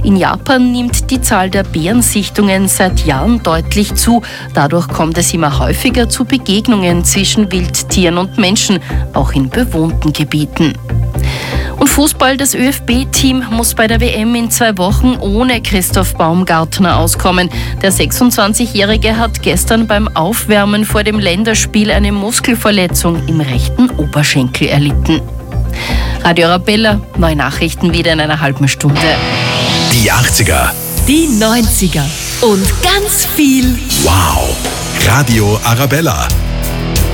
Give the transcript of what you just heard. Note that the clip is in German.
In Japan nimmt die Zahl der Bärensichtungen seit Jahren deutlich zu. Dadurch kommt es immer häufiger zu Begegnungen zwischen Wildtieren und Menschen, auch in bewohnten Gebieten. Und Fußball, das ÖFB-Team muss bei der WM in 2 Wochen ohne Christoph Baumgartner auskommen. Der 26-Jährige hat gestern beim Aufwärmen vor dem Länderspiel eine Muskelverletzung im rechten Oberschenkel erlitten. Radio Arabella, neue Nachrichten wieder in einer halben Stunde. Die 80er. Die 90er. Und ganz viel Wow. Radio Arabella.